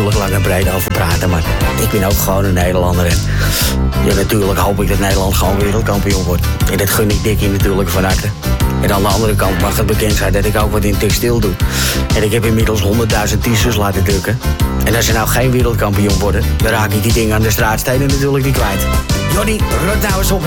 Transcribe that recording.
natuurlijk lang en breed over praten. Maar ik ben ook gewoon een Nederlander. En ja, natuurlijk hoop ik dat Nederland gewoon wereldkampioen wordt. En dat gun ik Dickie natuurlijk van harte. En aan de andere kant mag het bekend zijn dat ik ook wat in textiel doe. En ik heb inmiddels 100.000 t-shirts laten drukken. En als ze nou geen wereldkampioen worden, dan raak ik die dingen aan de straatstenen natuurlijk niet kwijt. Johnny, rot nou eens op.